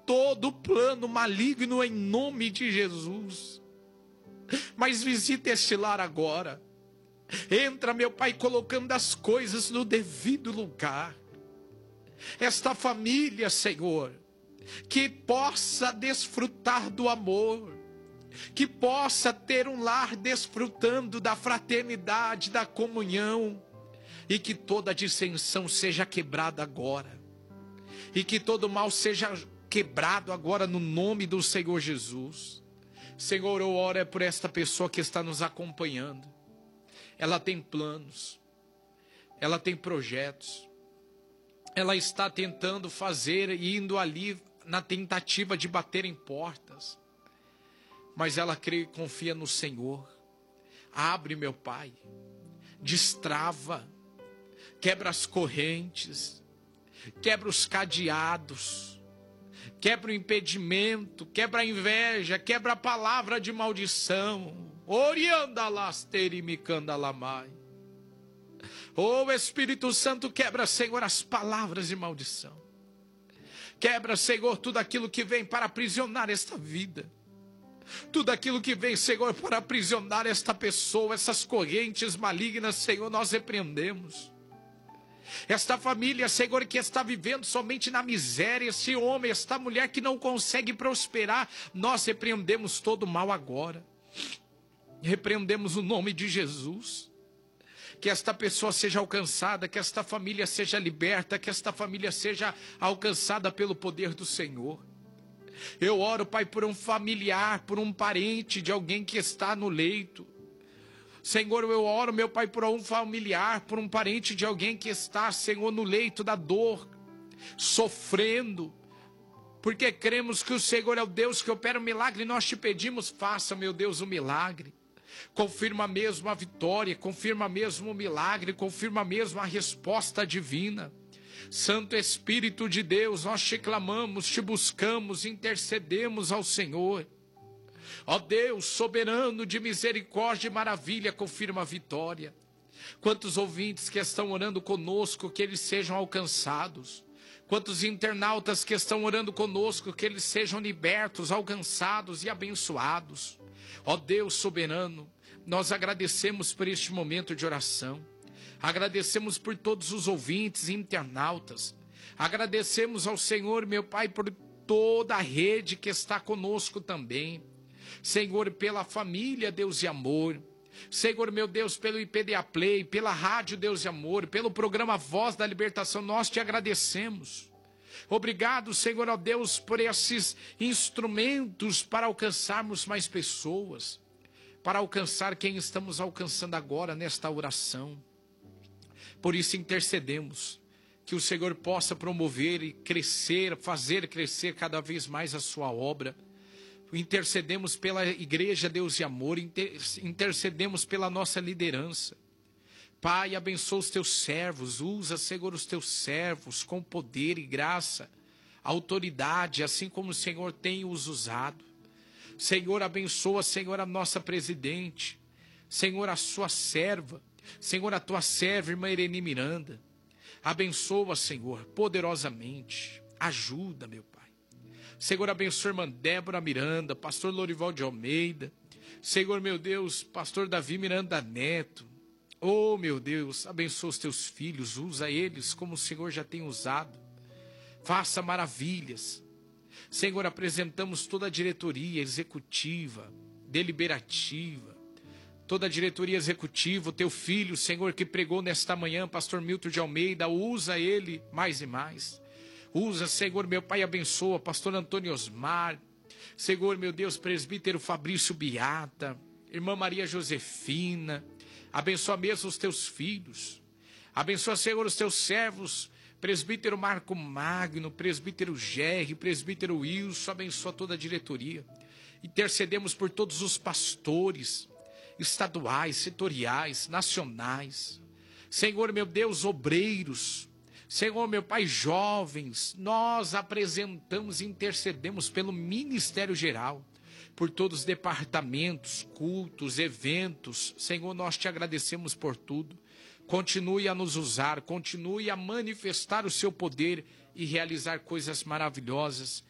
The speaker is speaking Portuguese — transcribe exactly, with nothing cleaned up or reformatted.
todo plano maligno em nome de Jesus. Mas visita este lar agora. Entra, meu Pai, colocando as coisas no devido lugar. Esta família, Senhor, que possa desfrutar do amor, que possa ter um lar desfrutando da fraternidade, da comunhão, e que toda dissensão seja quebrada agora, e que todo mal seja quebrado agora no nome do Senhor Jesus. Senhor, eu oro por esta pessoa que está nos acompanhando. Ela tem planos, ela tem projetos, ela está tentando fazer, indo ali na tentativa de bater em portas, mas ela crê e confia no Senhor. Abre, meu Pai, destrava, quebra as correntes, quebra os cadeados, quebra o impedimento, quebra a inveja, quebra a palavra de maldição. Orianda lasteri micanda lamai. Oh, Espírito Santo, quebra, Senhor, as palavras de maldição. Quebra, Senhor, tudo aquilo que vem para aprisionar esta vida. Tudo aquilo que vem, Senhor, para aprisionar esta pessoa, essas correntes malignas, Senhor, nós repreendemos. Esta família, Senhor, que está vivendo somente na miséria, esse homem, esta mulher que não consegue prosperar, nós repreendemos todo o mal agora. Repreendemos o nome de Jesus. Que esta pessoa seja alcançada, que esta família seja liberta, que esta família seja alcançada pelo poder do Senhor. Eu oro, Pai, por um familiar, por um parente de alguém que está no leito. Senhor, eu oro, meu Pai, por um familiar, por um parente de alguém que está, Senhor, no leito da dor, sofrendo, porque cremos que o Senhor é o Deus que opera o milagre, e nós te pedimos, faça, meu Deus, o milagre. Confirma mesmo a vitória, confirma mesmo o milagre, confirma mesmo a resposta divina. Santo Espírito de Deus, nós te clamamos, te buscamos, intercedemos ao Senhor. Ó Deus, soberano de misericórdia e maravilha, confirma a vitória. Quantos ouvintes que estão orando conosco, que eles sejam alcançados. Quantos internautas que estão orando conosco, que eles sejam libertos, alcançados e abençoados. Ó Deus soberano, nós agradecemos por este momento de oração. Agradecemos por todos os ouvintes e internautas. Agradecemos ao Senhor, meu Pai, por toda a rede que está conosco também. Senhor, pela família Deus e Amor. Senhor, meu Deus, pelo I P D A Play, pela Rádio Deus e Amor, pelo programa Voz da Libertação, nós te agradecemos. Obrigado, Senhor, ó Deus, por esses instrumentos para alcançarmos mais pessoas, para alcançar quem estamos alcançando agora nesta oração. Por isso intercedemos, que o Senhor possa promover e crescer, fazer crescer cada vez mais a sua obra. Intercedemos pela Igreja Deus e Amor, intercedemos pela nossa liderança. Pai, abençoa os teus servos, usa, Senhor, os teus servos com poder e graça, autoridade, assim como o Senhor tem os usado. Senhor, abençoa, Senhor, a nossa presidente, Senhor, a sua serva, Senhor, a tua serva, irmã Irene Miranda. Abençoa, Senhor, poderosamente, ajuda, meu Pai. Senhor, abençoa a irmã Débora Miranda, pastor Lorival de Almeida, Senhor, meu Deus, pastor Davi Miranda Neto. Oh, meu Deus, abençoa os teus filhos, usa eles como o Senhor já tem usado. Faça maravilhas. Senhor, apresentamos toda a diretoria executiva, deliberativa, toda a diretoria executiva, o teu filho, Senhor, que pregou nesta manhã, pastor Milton de Almeida, usa ele mais e mais. Usa, Senhor, meu Pai, abençoa, pastor Antônio Osmar, Senhor, meu Deus, presbítero Fabrício Biata, irmã Maria Josefina. Abençoa mesmo os teus filhos. Abençoa, Senhor, os teus servos. Presbítero Marco Magno, presbítero Gerry, presbítero Wilson. Abençoa toda a diretoria. Intercedemos por todos os pastores estaduais, setoriais, nacionais. Senhor, meu Deus, obreiros. Senhor, meu Pai, jovens. Nós apresentamos e intercedemos pelo Ministério Geral, por todos os departamentos, cultos, eventos. Senhor, nós te agradecemos por tudo. Continue a nos usar, continue a manifestar o seu poder e realizar coisas maravilhosas